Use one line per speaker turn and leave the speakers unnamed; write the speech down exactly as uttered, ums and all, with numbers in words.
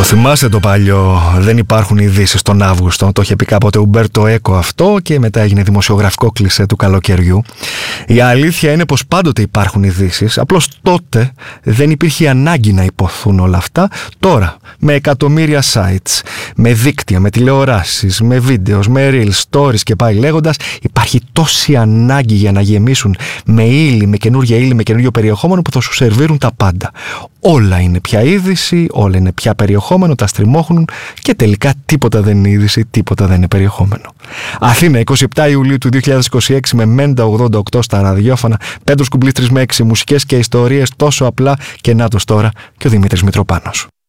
Το θυμάστε το παλιό «Δεν υπάρχουν ειδήσεις» τον Αύγουστο? Το είχε πει κάποτε ο Ουμπέρτο Έκο αυτό και μετά έγινε δημοσιογραφικό κλισέ του καλοκαιριού. Η αλήθεια είναι πως πάντοτε υπάρχουν ειδήσεις, απλώς τότε δεν υπήρχε ανάγκη να υποθούν όλα αυτά. Τώρα με εκατομμύρια sites, με δίκτυα, με τηλεοράσεις, με βίντεο, με reels, stories και πάει λέγοντας, υπάρχει τόση ανάγκη για να γεμίσουν με ύλη, με καινούργια ύλη, με καινούργιο περιεχόμενο που θα σου σερβίρουν τα πάντα. Όλα είναι πια είδηση, όλα είναι πια περιεχόμενο, τα στριμώχνουν και τελικά τίποτα δεν είναι είδηση, τίποτα δεν είναι περιεχόμενο. Αθήνα, εικοστή εβδόμη Ιουλίου του δύο χιλιάδες είκοσι έξι, με Μέντα ογδόντα οκτώ στα ραδιόφωνα, Πέτρος Κουμπλής τρεις με έξι, μουσικές και ιστορίες τόσο απλά, και νάτος τώρα και ο Δημήτρης Μητροπάνος.